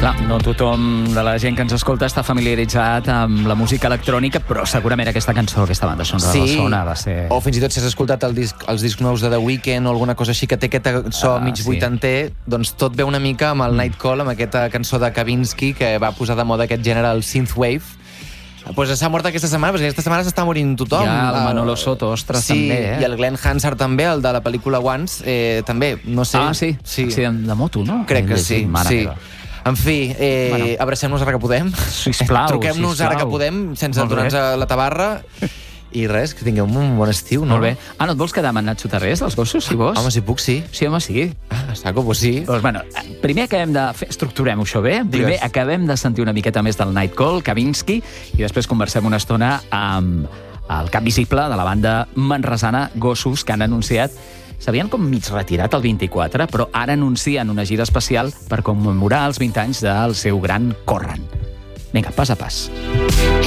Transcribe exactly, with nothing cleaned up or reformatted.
Clar, no tothom de la gent que ens escolta està familiaritzat amb la música electrònica, però segurament aquesta cançó, aquesta banda sonora Sí, de Sona va ser... o fins i tot si has escoltat el disc, els discs nous de The Weeknd o alguna cosa així que té aquest so Ah, mig sí. vuitanter, doncs tot ve una mica amb el Night Call, amb aquesta cançó de Kavinsky que va posar de moda aquest gènere, el synthwave. Pues s'ha mort aquesta setmana, perquè aquesta setmana s'està morint tothom. Ja, el Manolo Soto, ostres, sí, també, eh? i el Glenn Hansard també, el de la pel·lícula Once, eh, també, no sé... Ah, sí? sí. Accident de moto, no? Crec que sí, Mare sí. meva. En fi, eh, Bueno. abracem-nos ara que podem. Sisplau, Truquem-nos sisplau. ara que podem, sense Molt bé. aturar-nos a la tabarra. I res, que tingueu un bon estiu, no? Molt bé. Ah, no et vols quedar amb en Nacho Tarrés, dels gossos, si vols? Home, si puc, sí. Sí, home, sí. Ah, saco, pues sí. Doncs, bueno, primer acabem de fer... Estructurem això bé. Primer Digues. acabem de sentir una miqueta més del Night Call, Kavinsky, i després conversem una estona amb el cap visible de la banda manresana Gossos, que han anunciat... S'havien com mig retirat el vint-i-quatre, però ara anuncien una gira especial per commemorar els vint anys del seu gran Corren. Vinga, pas a pas.